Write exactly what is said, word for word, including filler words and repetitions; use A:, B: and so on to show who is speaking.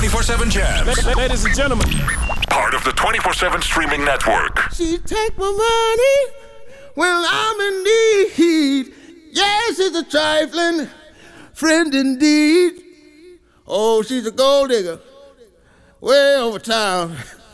A: twenty-four seven Jams.
B: Ladies and gentlemen.
A: Part of the twenty-four seven streaming network.
C: She take my money when I'm in need. Yes, it's a trifling friend indeed. Oh, she's a gold digger way over town.